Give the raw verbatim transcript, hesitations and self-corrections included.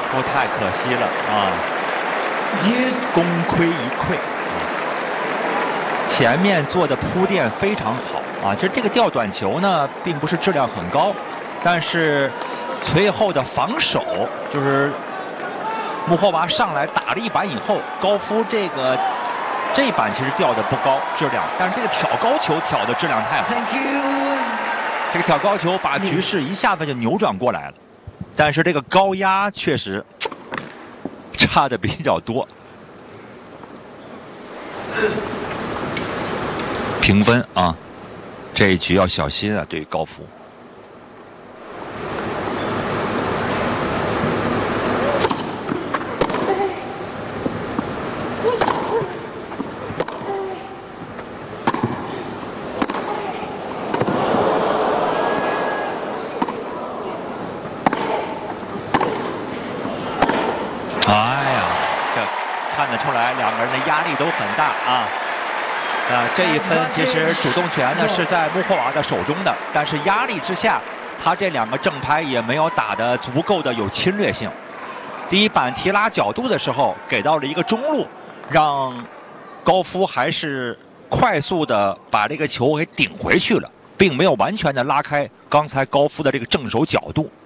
夫太可惜了啊，功亏一篑。前面做的铺垫非常好啊，其实这个吊短球呢，并不是质量很高，但是随后的防守就是穆霍娃上来打了一板以后，高夫这个这一板其实吊的不高质量，但是这个挑高球挑的质量太好。这个挑高球把局势一下子就扭转过来了，但是这个高压确实差的比较多。评分啊，这一局要小心啊，对于高夫。哎呀，这看得出来两个人的压力都很大啊。呃，这一分其实主动权呢是在穆霍娃的手中的，但是压力之下，他这两个正拍也没有打得足够的有侵略性。第一板提拉角度的时候给到了一个中路，让高夫还是快速的把这个球给顶回去了，并没有完全的拉开刚才高夫的这个正手角度。